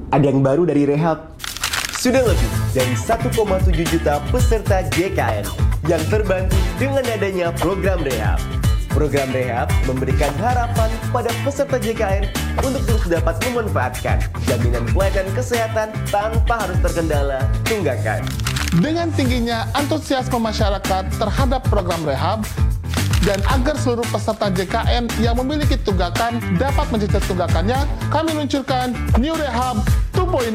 Ada yang baru dari Rehab. Sudah lebih dari 1,7 juta peserta JKN yang terbantu dengan adanya program Rehab. Program Rehab memberikan harapan pada peserta JKN untuk terus dapat memanfaatkan jaminan pelayanan kesehatan tanpa harus terkendala tunggakan. Dengan tingginya antusiasme masyarakat terhadap program Rehab, dan agar seluruh peserta JKN yang memiliki tunggakan dapat mencicil tunggakannya, kami luncurkan New Rehab 2.0.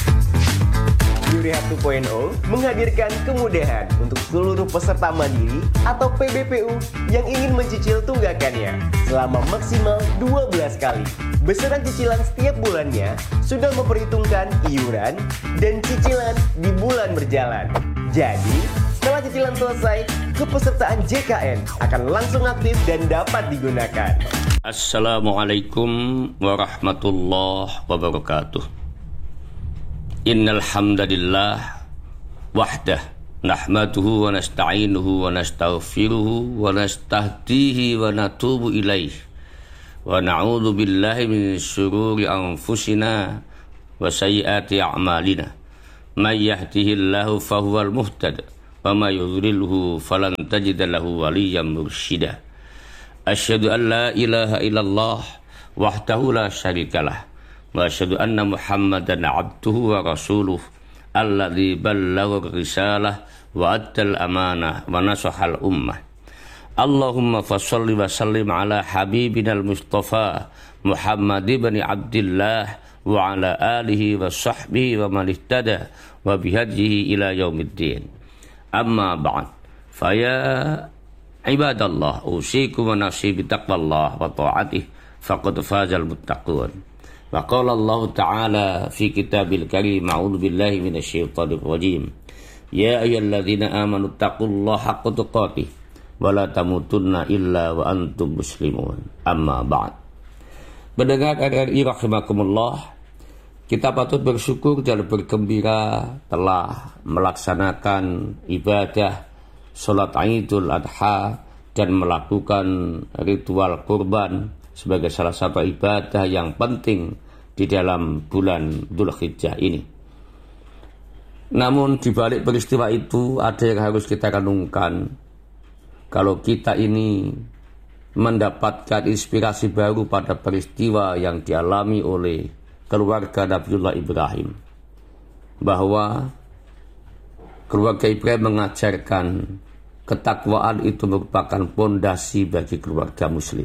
New Rehab 2.0 menghadirkan kemudahan untuk seluruh peserta mandiri atau PBPU yang ingin mencicil tunggakannya selama maksimal 12 kali. Besaran cicilan setiap bulannya sudah memperhitungkan iuran dan cicilan di bulan berjalan. Jadi, setelah cicilan selesai, kepesertaan JKN akan langsung aktif dan dapat digunakan. Assalamualaikum warahmatullahi wabarakatuh. Innal hamdalillah wahdah nahmaduhu wa nasta'inuhu wa nastaghfiruhu wa nastahdihi wa natubu ilaih wa na'udzu billahi min syururi anfusina wa sayyiati a'malina. May yahdihillahu fahuwal muhtadi wa may yudlilhu falan tajida lahu waliyyan mursyida. Asyhadu an la ilaha illallah wahdahu la syarikalah wa asyhadu anna Muhammadan abduhu wa rasuluh alladzi ballagha risalah wa addal amanah wa nasahal ummah. Allahumma fasholli wa sallim ala habibinal mustafa Muhammad ibn Abdillah wa ala alihi wa sahbihi wa man ihtada wa bihadihi ila yaumiddin. Amma ba'd, faya ibadallah usikum wa nafsi bitaqwallah wa ta'atih faqad fazal muttaqun. Wa qala Allah ta'ala fi kitabil karim, a'udzu billahi minasyaitonir rajim, ya ayyuhalladzina amanu taqullaha haqqa tuqatih wa la tamutunna illa wa antum muslimun. Amma ba'd. Pendengar RRI rahimakumullah, kita patut bersyukur dan bergembira telah melaksanakan ibadah sholat Idul Adha dan melakukan ritual kurban sebagai salah satu ibadah yang penting di dalam bulan Dzulhijjah ini. Namun di balik peristiwa itu ada yang harus kita renungkan. Kalau kita ini mendapatkan inspirasi baru pada peristiwa yang dialami oleh keluarga Nabiullah Ibrahim, bahwa keluarga Ibrahim mengajarkan ketakwaan itu merupakan pondasi bagi keluarga muslim.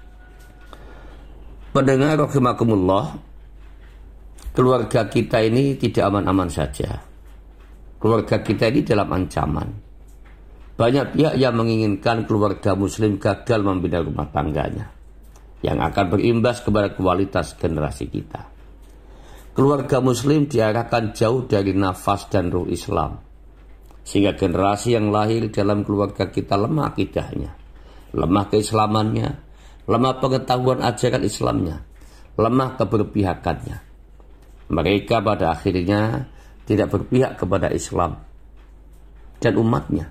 Pendengar rahimakumullah, keluarga kita ini tidak aman-aman saja. Keluarga kita ini dalam ancaman. Banyak pihak yang menginginkan keluarga muslim gagal membina rumah tangganya, yang akan berimbas kepada kualitas generasi kita. Keluarga muslim diarahkan jauh dari nafas dan ruh Islam, sehingga generasi yang lahir dalam keluarga kita lemah akidahnya, lemah keislamannya, lemah pengetahuan ajaran Islamnya, lemah keberpihakannya. Mereka pada akhirnya tidak berpihak kepada Islam dan umatnya,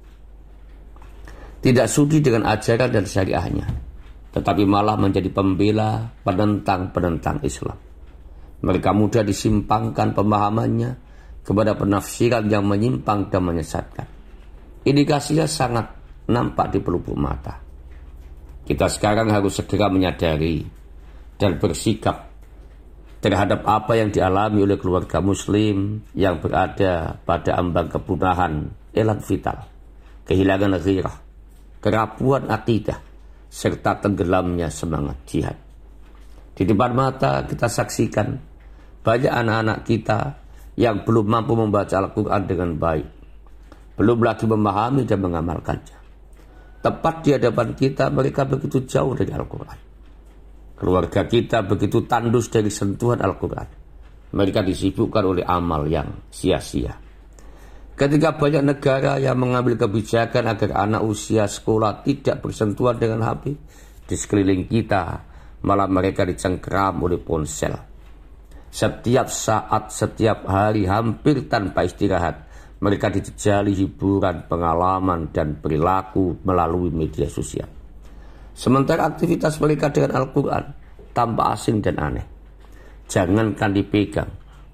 tidak sudi dengan ajaran dan syariahnya, tetapi malah menjadi pembela penentang-penentang Islam. Mereka mudah disimpangkan pemahamannya kepada penafsiran yang menyimpang dan menyesatkan. Indikasinya sangat nampak di pelupuk mata. Kita sekarang harus segera menyadari dan bersikap terhadap apa yang dialami oleh keluarga muslim yang berada pada ambang kepunahan elan vital, kehilangan ghirah, kerapuan akidah, serta tenggelamnya semangat jihad. Di depan mata kita saksikan banyak anak-anak kita yang belum mampu membaca Al-Quran dengan baik, belum lagi memahami dan mengamalkannya. Tepat di hadapan kita mereka begitu jauh dari Al-Quran. Keluarga kita begitu tandus dari sentuhan Al-Quran. Mereka disibukkan oleh amal yang sia-sia. Ketika banyak negara yang mengambil kebijakan agar anak usia sekolah tidak bersentuhan dengan HP, di sekeliling kita malah mereka dicengkeram oleh ponsel. Setiap saat, setiap hari, hampir tanpa istirahat, mereka dijejali hiburan, pengalaman, dan perilaku melalui media sosial. Sementara aktivitas mereka dengan Al-Quran tampak asing dan aneh. Jangankan dipegang,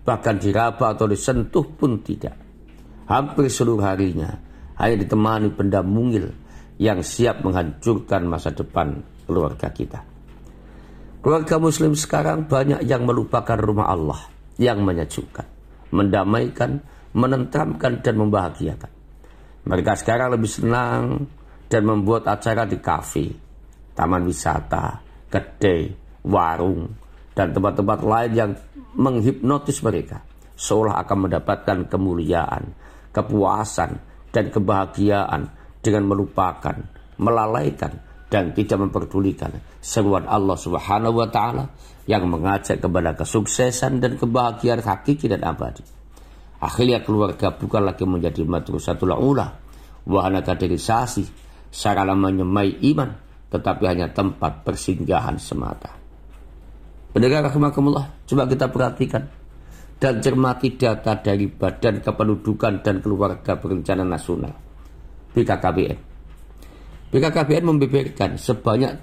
bahkan diraba atau disentuh pun tidak. Hampir seluruh harinya hanya ditemani benda mungil yang siap menghancurkan masa depan keluarga kita. Keluarga muslim sekarang banyak yang melupakan rumah Allah yang menyejukkan, mendamaikan, menenteramkan, dan membahagiakan. Mereka sekarang lebih senang dan membuat acara di kafe, taman wisata, kedai, warung, dan tempat-tempat lain yang menghipnotis mereka, seolah akan mendapatkan kemuliaan, kepuasan, dan kebahagiaan dengan melupakan, melalaikan, dan tidak memperdulikan seruan Allah Subhanahu wa Ta'ala yang mengajak kepada kesuksesan dan kebahagiaan hakiki dan abadi. Akhirnya keluarga bukan lagi menjadi madrasatul ula, wahana kaderisasi, sarana menyemai iman, tetapi hanya tempat persinggahan semata. Pendengar rahimakumullah, coba kita perhatikan dan cermati data dari Badan Kependudukan dan Keluarga Berencana Nasional BKKBN. BKKBN membeberkan sebanyak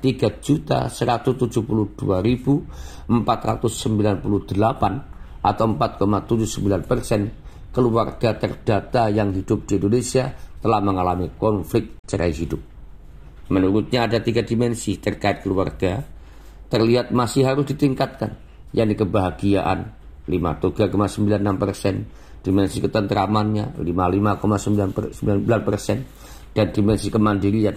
3.172.498 atau 4,79% keluarga terdata yang hidup di Indonesia telah mengalami konflik cerai hidup. Menurutnya ada 3 dimensi terkait keluarga terlihat masih harus ditingkatkan, yakni kebahagiaan 53,96%, dimensi ketenteramannya 55,99%, dan dimensi kemandirian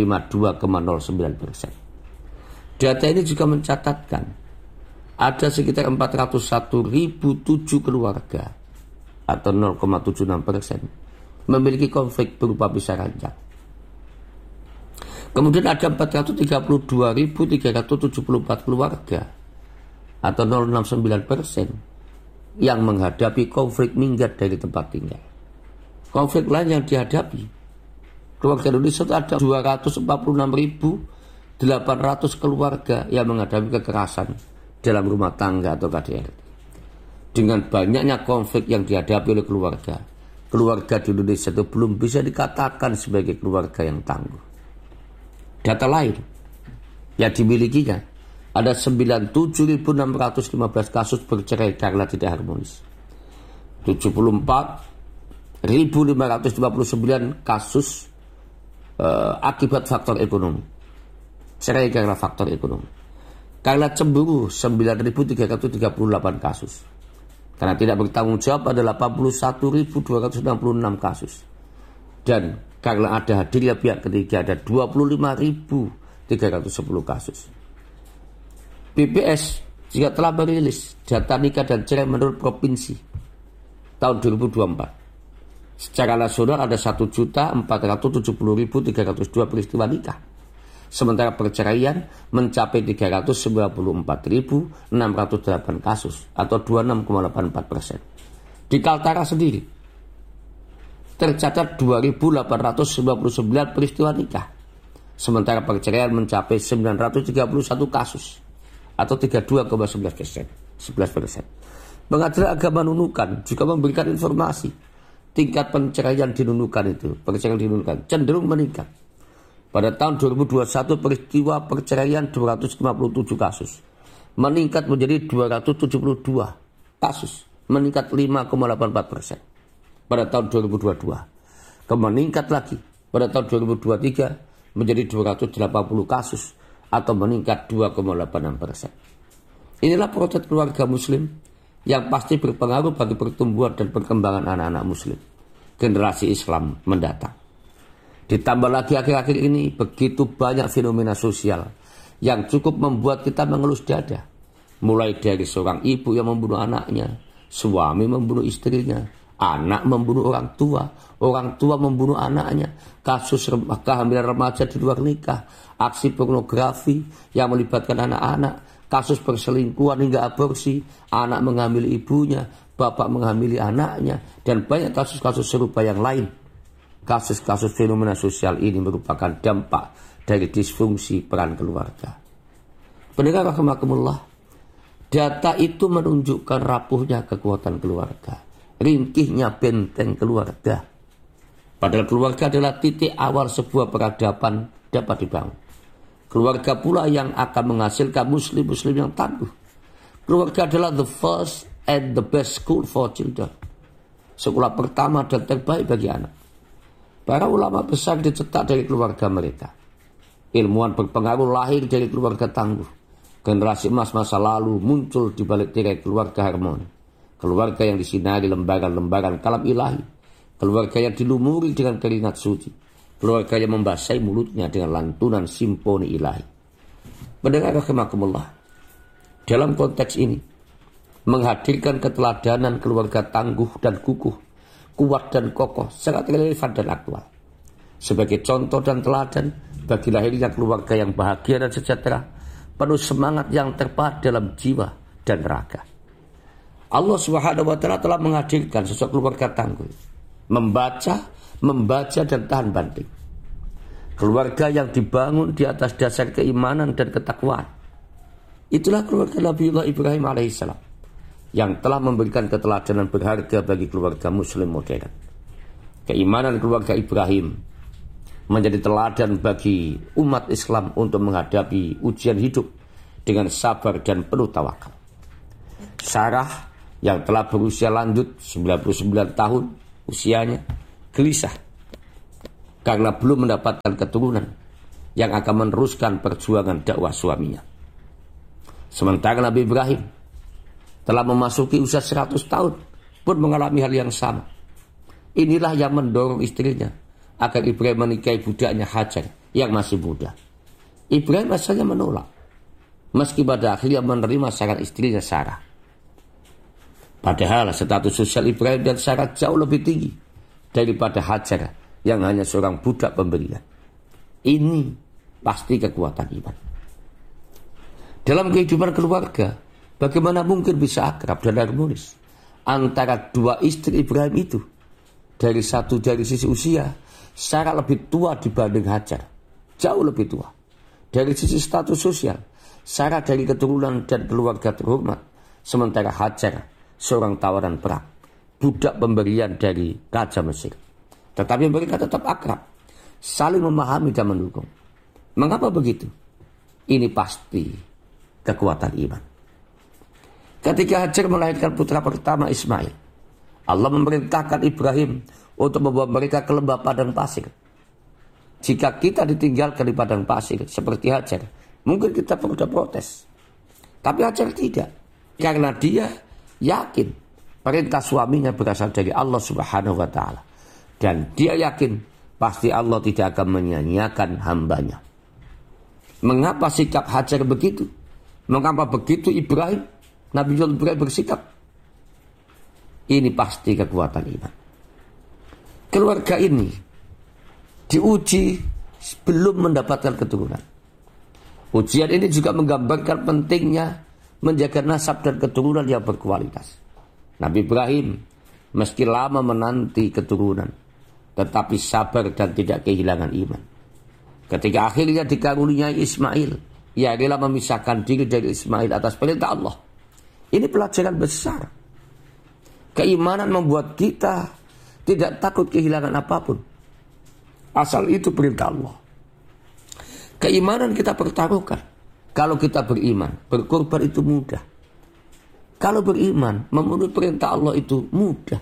52,09%. Data ini juga mencatatkan ada sekitar 401.007 keluarga atau 0,76% memiliki konflik berupa pisah ranjang. Kemudian ada 432.374 keluarga atau 0,69% yang menghadapi konflik minggat dari tempat tinggal. Konflik lain yang dihadapi keluarga Indonesia itu ada 246.800 keluarga yang menghadapi kekerasan dalam rumah tangga atau KDRT. Dengan banyaknya konflik yang dihadapi oleh keluarga di Indonesia itu belum bisa dikatakan sebagai keluarga yang tangguh. Data lain yang dimilikinya ada 97.615 kasus bercerai karena tidak harmonis, 74.559 kasus akibat faktor ekonomi, cerai karena faktor ekonomi. Karena cemburu 9.338 kasus, karena tidak bertanggung jawab ada 81.266 kasus, dan karena ada hadirnya pihak ketiga ada 25.310 kasus. BPS juga telah merilis data nikah dan cerai menurut provinsi tahun 2024. Secara nasional ada 1.470.302 peristiwa nikah, sementara perceraian mencapai 394.608 kasus atau 26,84%. Di Kaltara sendiri tercatat 2.899 peristiwa nikah, sementara perceraian mencapai 931 kasus atau 32,11%. Pengadilan Agama Nunukan juga memberikan informasi tingkat perceraian di Nunukan cenderung meningkat. Pada tahun 2021 peristiwa perceraian 257 kasus, meningkat menjadi 272 kasus, meningkat 5,84%. Pada tahun 2022, meningkat lagi pada tahun 2023 menjadi 280 kasus atau meningkat 2,86%. Inilah potret keluarga muslim yang pasti berpengaruh bagi pertumbuhan dan perkembangan anak-anak muslim, generasi Islam mendatang. Ditambah lagi akhir-akhir ini begitu banyak fenomena sosial yang cukup membuat kita mengelus dada. Mulai dari seorang ibu yang membunuh anaknya, suami membunuh istrinya, anak membunuh orang tua membunuh anaknya, kasus kehamilan remaja di luar nikah, aksi pornografi yang melibatkan anak-anak, kasus perselingkuhan hingga aborsi, anak menghamili ibunya, bapak menghamili anaknya, dan banyak kasus-kasus serupa yang lain. Kasus-kasus fenomena sosial ini merupakan dampak dari disfungsi peran keluarga. Pendengar rahimakumullah, data itu menunjukkan rapuhnya kekuatan keluarga, ringkihnya benteng keluarga. Padahal keluarga adalah titik awal sebuah peradaban dapat dibangun. Keluarga pula yang akan menghasilkan muslim-muslim yang tangguh. Keluarga adalah the first and the best school for children. Sekolah pertama dan terbaik bagi anak. Para ulama besar dicetak dari keluarga mereka. Ilmuwan berpengaruh lahir dari keluarga tangguh. Generasi emas masa lalu muncul di balik tirai keluarga harmoni. Keluarga yang disinari lembaran-lembaran kalam ilahi. Keluarga yang dilumuri dengan keringat suci. Keluarga yang membasahi mulutnya dengan lantunan simponi ilahi. Pendengar rahimakumullah, dalam konteks ini menghadirkan keteladanan keluarga tangguh dan kukuh, kuat dan kokoh, sangat relevan dan aktual. Sebagai contoh dan teladan bagi lahirnya keluarga yang bahagia dan sejahtera, penuh semangat yang terpahat dalam jiwa dan raga. Allah Subhanahu wa Ta'ala telah menghadirkan sosok keluarga tangguh, membaca dan tahan banting. Keluarga yang dibangun di atas dasar keimanan dan ketakwaan. Itulah keluarga Nabiullah Ibrahim alaihissalam yang telah memberikan keteladanan berharga bagi keluarga muslim modern. Keimanan keluarga Ibrahim menjadi teladan bagi umat Islam untuk menghadapi ujian hidup dengan sabar dan penuh tawakal. Sarah yang telah berusia lanjut 99 tahun usianya gelisah karena belum mendapatkan keturunan yang akan meneruskan perjuangan dakwah suaminya. Sementara Nabi Ibrahim telah memasuki usia 100 tahun pun mengalami hal yang sama. Inilah yang mendorong istrinya agar Ibrahim menikahi budaknya Hajar yang masih muda. Ibrahim asalnya menolak, meski pada akhirnya menerima saran istrinya Sarah. Padahal status sosial Ibrahim dan Sarah jauh lebih tinggi daripada Hajar yang hanya seorang budak pemberian. Ini pasti kekuatan iman. Dalam kehidupan keluarga, bagaimana mungkin bisa akrab dan harmonis antara dua istri Ibrahim itu? Dari sisi usia, Sarah lebih tua dibanding Hajar, jauh lebih tua. Dari sisi status sosial, Sarah dari keturunan dan keluarga terhormat, sementara Hajar seorang tawanan perang, budak pemberian dari Raja Mesir. Tetapi mereka tetap akrab, saling memahami dan mendukung. Mengapa begitu? Ini pasti kekuatan iman. Ketika Hajar melahirkan putra pertama Ismail, Allah memerintahkan Ibrahim untuk membawa mereka ke lembah padang pasir. Jika kita ditinggalkan di padang pasir seperti Hajar, mungkin kita perlu protes. Tapi Hajar tidak, karena dia yakin perintah suaminya berasal dari Allah Subhanahu wa Ta'ala. Dan dia yakin pasti Allah tidak akan menyia-nyiakan hambanya. Mengapa sikap Hajar begitu? Mengapa begitu Nabi Ibrahim bersikap? Ini pasti kekuatan iman. Keluarga ini diuji belum mendapatkan keturunan. Ujian ini juga menggambarkan pentingnya menjaga nasab dan keturunan yang berkualitas. Nabi Ibrahim meski lama menanti keturunan, tetapi sabar dan tidak kehilangan iman. Ketika akhirnya dikaruniai Ismail, ia rela memisahkan diri dari Ismail atas perintah Allah. Ini pelajaran besar. Keimanan membuat kita tidak takut kehilangan apapun, asal itu perintah Allah. Keimanan kita pertaruhkan. Kalau kita beriman, berkorban itu mudah. Kalau beriman, memenuhi perintah Allah itu mudah.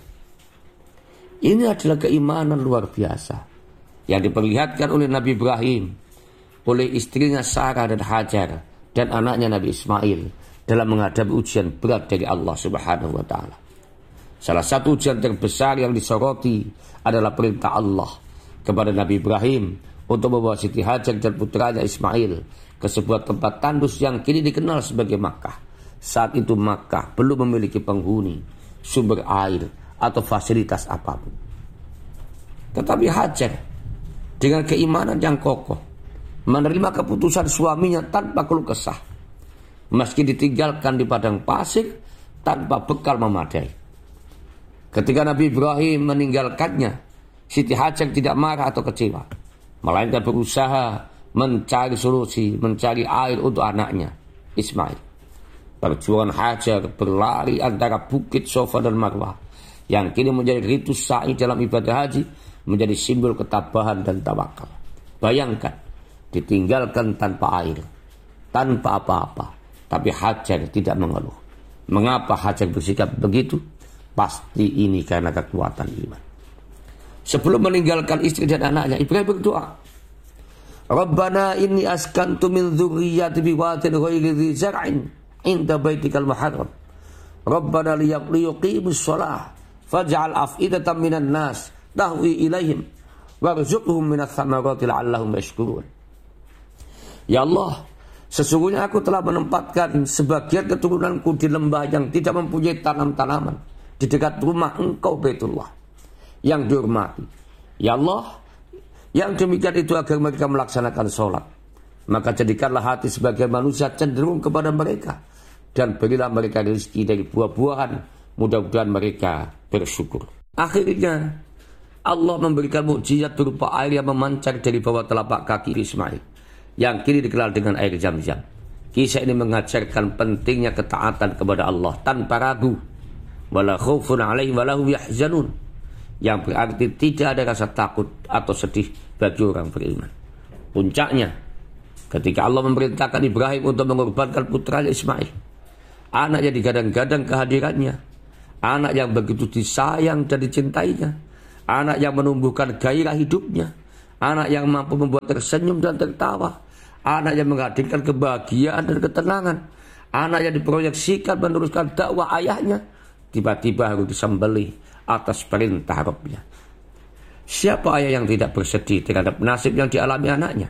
Ini adalah keimanan luar biasa yang diperlihatkan oleh Nabi Ibrahim, oleh istrinya Sarah dan Hajar, dan anaknya Nabi Ismail dalam menghadapi ujian berat dari Allah Subhanahu wa Ta'ala. Salah satu ujian terbesar yang disoroti adalah perintah Allah kepada Nabi Ibrahim untuk membawa Siti Hajar dan putranya Ismail ke sebuah tempat tandus yang kini dikenal sebagai Makkah. Saat itu Makkah belum memiliki penghuni, sumber air, atau fasilitas apapun. Tetapi Hajar dengan keimanan yang kokoh menerima keputusan suaminya tanpa keluh kesah, meski ditinggalkan di padang pasir tanpa bekal memadai. Ketika Nabi Ibrahim meninggalkannya, Siti Hajar tidak marah atau kecewa, melainkan berusaha mencari solusi, mencari air untuk anaknya Ismail. Perjuangan Hajar berlari antara bukit Safa dan Marwah yang kini menjadi ritus sa'i dalam ibadah haji, menjadi simbol ketabahan dan tawakal. Bayangkan, ditinggalkan tanpa air, tanpa apa-apa, tapi Hajar tidak mengeluh. Mengapa Hajar bersikap begitu? Pasti ini karena kekuatan iman. Sebelum meninggalkan istri dan anaknya, Ibrahim berdoa, Rabbana inni askantu min dzurriyyati biwadin ghairi dzi zar'in inda baitikal muharram. Rabbana liyuqimus shalah faj'al af'idatan minan nas tahwi ilaihim warzuqhum minats thamarati la'allahum yashkurun. Ya Allah, sesungguhnya aku telah menempatkan sebagian keturunanku di lembah yang tidak mempunyai tanam-tanaman di dekat rumah Engkau Baitullah yang dihormati. Ya Allah, yang demikian itu agar mereka melaksanakan sholat. Maka jadikanlah hati sebagian manusia cenderung kepada mereka, dan berilah mereka rezeki dari buah-buahan. Mudah-mudahan mereka bersyukur. Akhirnya Allah memberikan mukjizat berupa air yang memancar dari bawah telapak kaki Ismail, yang kini dikenal dengan air Zam-Zam. Kisah ini mengajarkan pentingnya ketaatan kepada Allah tanpa ragu. Wala khaufun 'alaihim wa lahum yahzanun, yang berarti tidak ada rasa takut atau sedih bagi orang beriman. Puncaknya, ketika Allah memerintahkan Ibrahim untuk mengorbankan putranya Ismail, anak yang digadang-gadang kehadirannya, anak yang begitu disayang dan dicintainya, anak yang menumbuhkan gairah hidupnya, anak yang mampu membuat tersenyum dan tertawa, anak yang menghadirkan kebahagiaan dan ketenangan, anak yang diproyeksikan meneruskan dakwah ayahnya, tiba-tiba harus disembelih atas perintah Rabbnya. Siapa ayah yang tidak bersedih terhadap nasib yang dialami anaknya?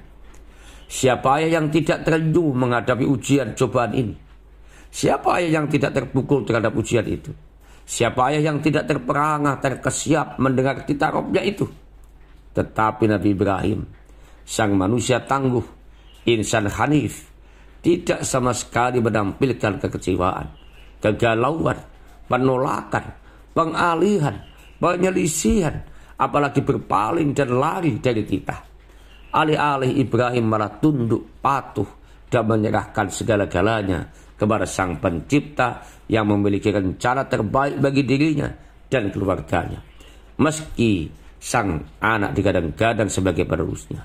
Siapa ayah yang tidak terenyuh menghadapi ujian cobaan ini? Siapa ayah yang tidak terpukul terhadap ujian itu? Siapa ayah yang tidak terperangah, terkesiap mendengar titah Rabbnya itu? Tetapi Nabi Ibrahim, sang manusia tangguh, insan hanif, tidak sama sekali menampilkan kekecewaan, kegalauan, penolakan, pengalihan, penyelisihan, apalagi berpaling dan lari dari titah. Alih-alih Ibrahim malah tunduk, patuh, dan menyerahkan segala-galanya kepada Sang Pencipta yang memiliki rencana terbaik bagi dirinya dan keluarganya, meski sang anak digadang-gadang sebagai penerusnya.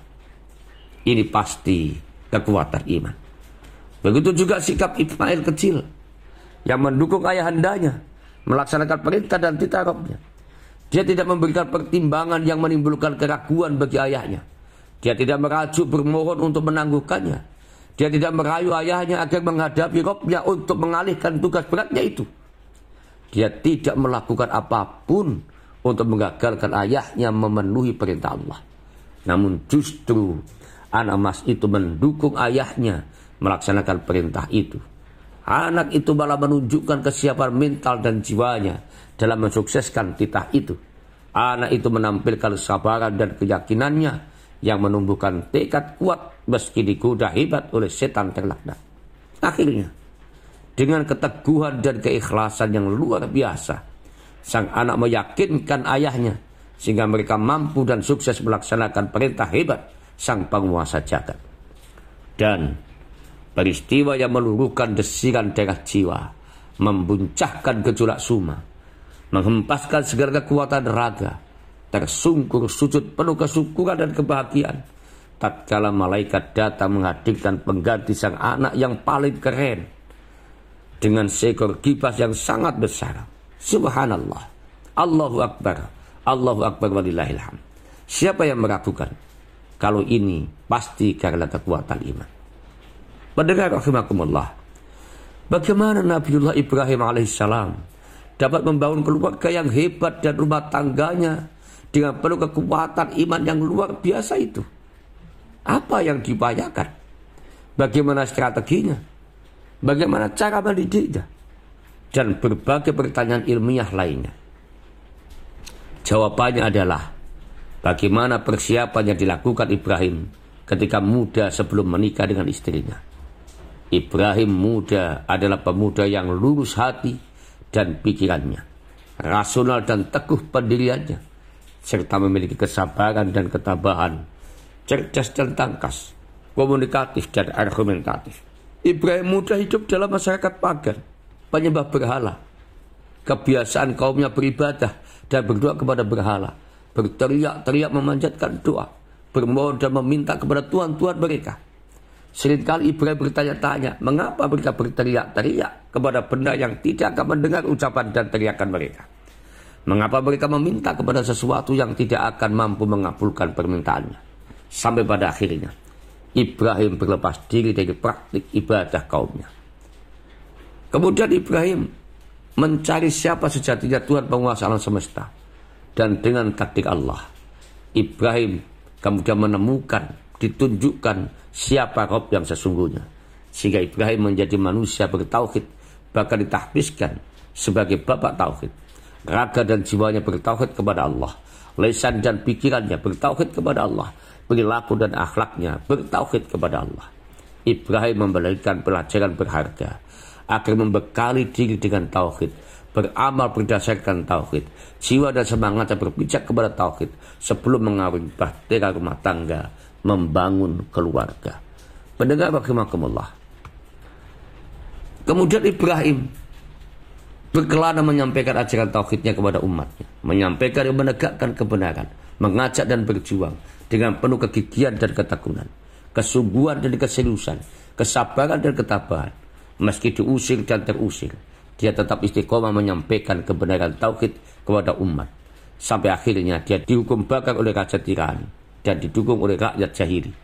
Ini pasti kekuatan iman. Begitu juga sikap Ismail kecil yang mendukung ayahandanya melaksanakan perintah dan titah Rabbnya. Dia tidak memberikan pertimbangan yang menimbulkan keraguan bagi ayahnya. Dia tidak merajuk bermohon untuk menangguhkannya. Dia tidak merayu ayahnya agar menghadapi Rabbnya untuk mengalihkan tugas beratnya itu. Dia tidak melakukan apapun untuk menggagalkan ayahnya memenuhi perintah Allah. Namun justru anak emas itu mendukung ayahnya melaksanakan perintah itu. Anak itu malah menunjukkan kesiapan mental dan jiwanya dalam mensukseskan titah itu. Anak itu menampilkan kesabaran dan keyakinannya yang menumbuhkan tekad kuat meski digoda hebat oleh setan terlaknat. Akhirnya, dengan keteguhan dan keikhlasan yang luar biasa, sang anak meyakinkan ayahnya sehingga mereka mampu dan sukses melaksanakan perintah hebat sang penguasa jagat. Dan peristiwa yang meluruhkan desiran darah jiwa, membuncahkan gejolak suma, menghempaskan segala kekuatan raga, tersungkur sujud penuh kesyukuran dan kebahagiaan tatkala malaikat datang menghadirkan pengganti sang anak yang paling keren dengan seekor kibas yang sangat besar. Subhanallah, Allahu Akbar, Allahu Akbar walillahil hamd. Siapa yang meragukan kalau ini pasti karena kekuatan iman? Pendengar rahimakumullah, bagaimana Nabiullah Ibrahim alaihissalam dapat membangun keluarga yang hebat dan rumah tangganya dengan penuh kekuatan iman yang luar biasa itu? Apa yang diupayakan? Bagaimana strateginya? Bagaimana cara mendidiknya? Dan berbagai pertanyaan ilmiah lainnya. Jawabannya adalah bagaimana persiapan yang dilakukan Ibrahim ketika muda sebelum menikah dengan istrinya. Ibrahim muda adalah pemuda yang lurus hati dan pikirannya, rasional dan teguh pendiriannya, serta memiliki kesabaran dan ketabahan, cerdas dan tangkas, komunikatif dan argumentatif. Ibrahim muda hidup dalam masyarakat pagan, penyembah berhala. Kebiasaan kaumnya beribadah dan berdoa kepada berhala, berteriak-teriak memanjatkan doa, bermohon dan meminta kepada tuhan-tuhan mereka. Seringkali Ibrahim bertanya-tanya, mengapa mereka berteriak-teriak kepada benda yang tidak akan mendengar ucapan dan teriakan mereka? Mengapa mereka meminta kepada sesuatu yang tidak akan mampu mengabulkan permintaannya? Sampai pada akhirnya, Ibrahim berlepas diri dari praktik ibadah kaumnya. Kemudian Ibrahim mencari siapa sejatinya Tuhan penguasa alam semesta. Dan dengan takdir Allah, Ibrahim kemudian menemukan, ditunjukkan siapa Rob yang sesungguhnya. Sehingga Ibrahim menjadi manusia bertauhid, bahkan ditahbiskan sebagai bapak tauhid. Raga dan jiwanya bertauhid kepada Allah, lisan dan pikirannya bertauhid kepada Allah, perilaku dan akhlaknya bertauhid kepada Allah. Ibrahim memberikan pelajaran berharga agar membekali diri dengan tauhid, beramal berdasarkan tauhid, jiwa dan semangatnya berpijak kepada tauhid sebelum mengawin bahtera rumah tangga, membangun keluarga. Pendengar rahimakumullah. Kemudian Ibrahim berkelana menyampaikan ajaran tauhidnya kepada umatnya, menyampaikan dan menegakkan kebenaran, mengajak dan berjuang dengan penuh kegigihan dan ketekunan, kesungguhan dan keseriusan, kesabaran dan ketabahan. Meski diusir dan terusir, dia tetap istiqomah menyampaikan kebenaran tauhid kepada umat. Sampai akhirnya dia dihukum bakar oleh raja tirani dan didukung oleh rakyat jahili.